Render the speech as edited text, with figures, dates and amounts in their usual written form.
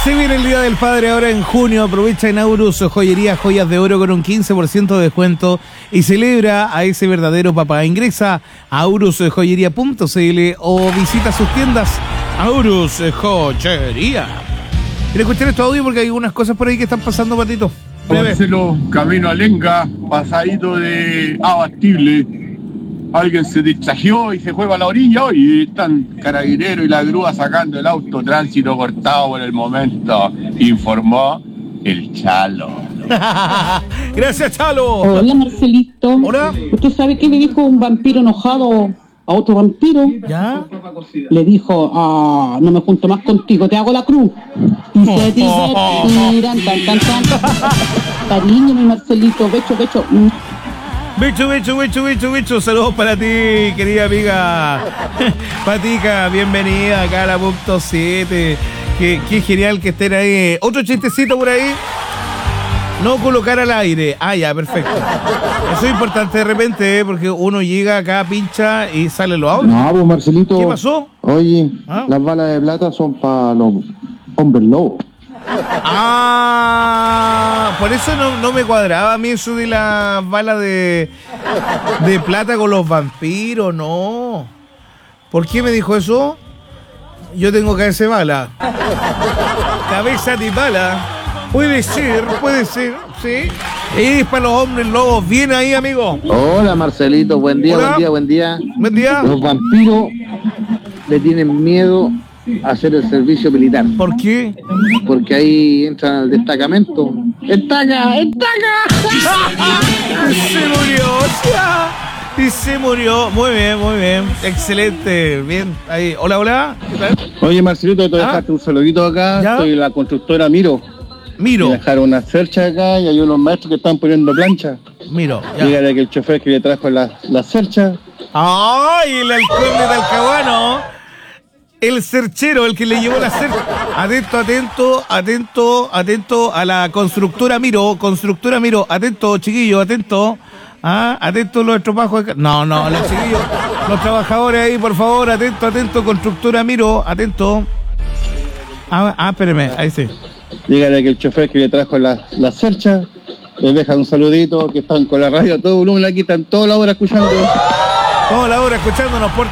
Se viene el Día del Padre ahora en junio. Aprovecha en Aurus Joyería joyas de oro con un 15% de descuento y celebra a ese verdadero papá. Ingresa a aurusjoyería.cl o visita sus tiendas Aurus Joyería. Quiero escuchar este audio porque hay unas cosas por ahí que están pasando, Patito. Marcelo, camino a Lenga, pasadito de Abastible. Alguien se distrajo y se fue a la orilla y están Carabineros y la grúa sacando el auto, tránsito cortado por el momento, informó el Chalo. Gracias, Chalo. Hola, Marcelito. Hola. ¿Usted sabe qué le dijo un vampiro enojado a otro vampiro? ¿Ya? Le dijo, no me junto más contigo, te hago la cruz. Y se tiran, tan. Cariño, mi Marcelito, becho. Bicho, saludos para ti, querida amiga Patica, bienvenida acá a la punto 7. Qué genial que estén ahí. Otro chistecito por ahí. No colocar al aire. Ah, ya, perfecto. Eso es importante de repente, porque uno llega acá, pincha y sale los audios. No, pues Marcelito. ¿Qué pasó? Oye, las balas de plata son para los hombres lobos. Por eso no me cuadraba a mí eso de las balas de plata con los vampiros, no. ¿Por qué me dijo eso? Yo tengo cabeza de bala. Cabeza de bala. Puede ser, sí. Es para los hombres lobos. Bien ahí, amigo. Hola Marcelito, buen día. Buen día. Los vampiros le tienen miedo a hacer el servicio militar. ¿Por qué? Porque ahí entran al destacamento. ¡Estaca! Y se murió. Muy bien. Excelente. Bien. Ahí. Hola. ¿Qué tal? Oye Marcelito, te dejaste un saludito acá. ¿Ya? Soy la constructora Miro. Me dejaron una cercha acá y hay unos maestros que están poniendo plancha. Ya. Dígale que el chofer que le trajo la cercha. ¡Ay! El halcón de Talcahuano. El cerchero, el que le llevó la cercha. Atento a la constructora Miro. Atento, chiquillo, atento. Atento los estropajos. No, los chiquillos, los trabajadores ahí, por favor, atento, constructora Miro, atento. Espéreme, ahí sí. Dígale que el chofer que le trajo la cercha, les deja un saludito, que están con la radio a todo volumen, aquí están toda la hora escuchándonos. Toda la hora escuchándonos por